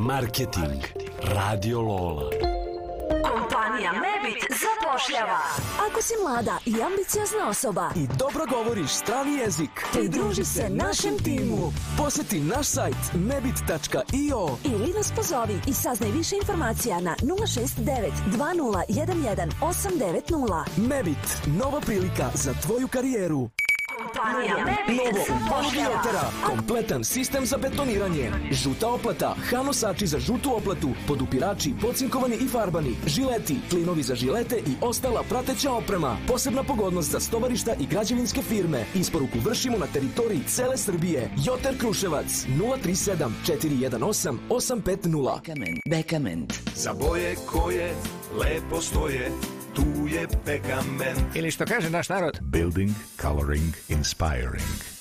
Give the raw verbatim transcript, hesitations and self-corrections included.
Marketing. Radio Lola. Kompanija Mebit zapošljava. Ako si mlada i ambiciozna osoba i dobro govoriš strani jezik, pridruži se našem timu. Posjeti naš sajt mebit tačka io ili nas pozovi i saznaj više informacija na nula šest devet dva nula jedan jedan osam devet nula. Mebit, nova prilika za tvoju karijeru. Kompanija Mebit zapošljava. Kompletan sistem za betoniranje, žuta oplata, hanosači za žutu oplatu, podupirači, pocinkovani i farbani, žileti, klinovi za žilete i ostala prateća oprema. Posebna pogodnost za stovarišta i građevinske firme. Isporuku vršimo na teritoriji cele Srbije. Joter Kruševac nula tri sedam četiri jedan osam osam pet nula. Bekament. Za boje koje lepo stoje, tu je Bekament. Ili što kaže naš narod, Building, coloring, inspiring.